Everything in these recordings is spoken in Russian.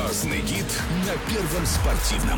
Звездный гид на Первом спортивном.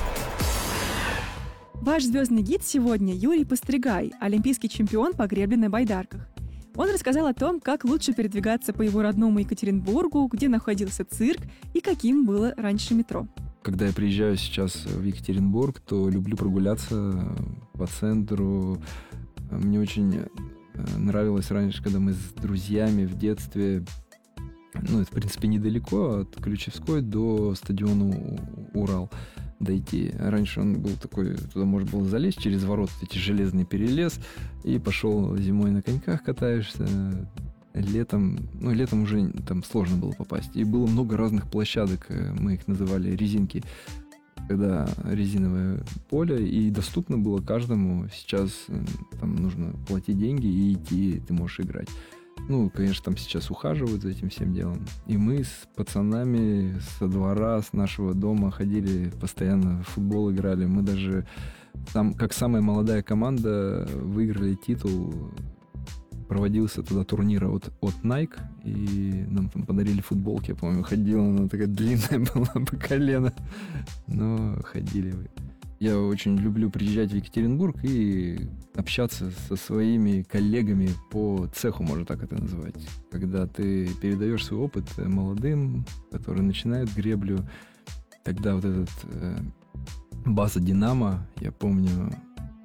Ваш звездный гид сегодня Юрий Постригай, олимпийский чемпион по гребле на байдарках. Он рассказал о том, как лучше передвигаться по его родному Екатеринбургу, где находился цирк и каким было раньше метро. Когда я приезжаю сейчас в Екатеринбург, то люблю прогуляться по центру. Мне очень нравилось раньше, когда мы с друзьями в детстве, это, в принципе, недалеко, от Ключевской до стадиона Урал дойти. Раньше он был такой, туда можно было залезть через ворота, эти железный перелез, и пошел зимой на коньках катаешься. Летом уже там сложно было попасть. И было много разных площадок, мы их называли резинки, когда резиновое поле, и доступно было каждому. Сейчас там нужно платить деньги и идти, ты можешь играть. Конечно, там сейчас ухаживают за этим всем делом. И мы с пацанами со двора, с нашего дома ходили, постоянно в футбол играли. Мы даже там, как самая молодая команда, выиграли титул. Проводился тогда турнир от Nike, и нам там подарили футболки. Я помню, ходила, она такая длинная была по колено. Но ходили вы. Я очень люблю приезжать в Екатеринбург и общаться со своими коллегами по цеху, можно так это назвать. Когда ты передаешь свой опыт молодым, которые начинают греблю. Тогда вот этот база «Динамо», я помню,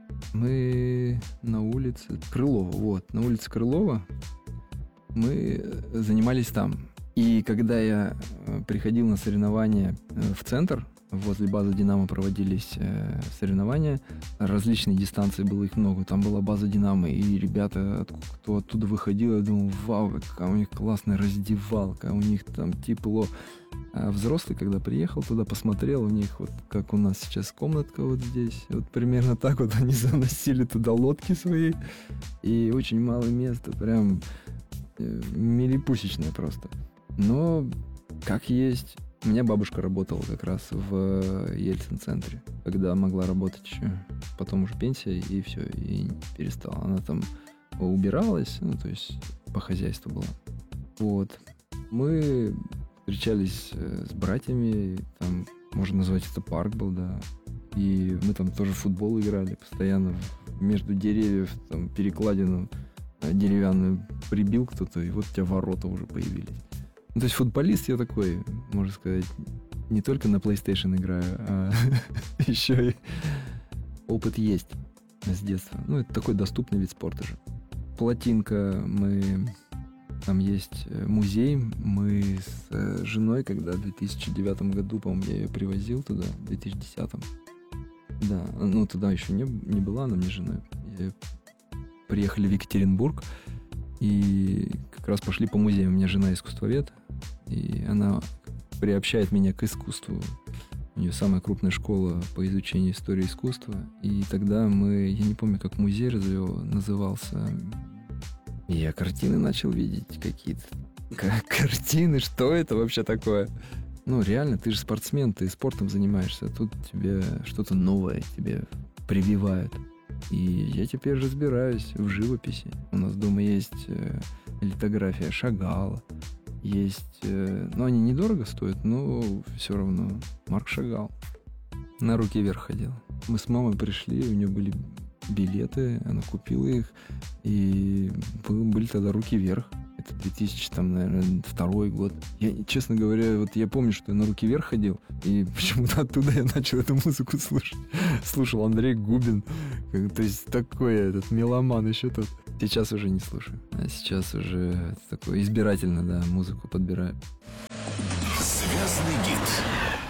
мы на улице Крылова, на улице Крылова мы занимались там. И когда я приходил на соревнования в центр, возле базы «Динамо» проводились соревнования. Различные дистанции, было их много. Там была база «Динамо», и ребята, кто оттуда выходил, я думал, вау, какая у них классная раздевалка, у них там тепло. А взрослый, когда приехал туда, посмотрел, у них вот как у нас сейчас комнатка вот здесь, вот примерно так вот они заносили туда лодки свои, и очень мало места, прям милипусечное просто. Но как есть. У меня бабушка работала как раз в Ельцин-центре, когда могла работать еще. Потом уже пенсия, и все, и перестала. Она там убиралась, то есть по хозяйству была. Вот. Мы встречались с братьями, там, можно назвать это парк был, да. И мы там тоже в футбол играли постоянно. Между деревьев там перекладину деревянную прибил кто-то, и вот у тебя ворота уже появились. То есть футболист я такой, можно сказать, не только на PlayStation играю, а еще и опыт есть с детства. Это такой доступный вид спорта же. Плотинка, там есть музей, мы с женой, когда в 2009 году, по-моему, я ее привозил туда, в 2010. Да, туда еще не была она мне женой. Приехали в Екатеринбург и как раз пошли по музею. У меня жена искусствовед, и она приобщает меня к искусству. У нее самая крупная школа по изучению истории искусства. И тогда я не помню, как музей назывался. И я картины начал видеть какие-то. Картины, что это вообще такое? Реально, ты же спортсмен, ты спортом занимаешься. Тут тебе что-то новое тебе прививают. И я теперь разбираюсь в живописи. У нас дома есть литография Шагала. Есть... они недорого стоят, но все равно. Марк Шагал. На руки вверх ходил. Мы с мамой пришли, у нее были билеты, она купила их. И были тогда руки вверх. Это 2002 год. Я, честно говоря, я помню, что я на руки вверх ходил, и почему-то оттуда я начал эту музыку слушать. Слушал Андрей Губин. То есть такой этот меломан еще тот. Сейчас уже не слушаю. А сейчас уже такой избирательно, да, музыку подбираю. Звездный гид.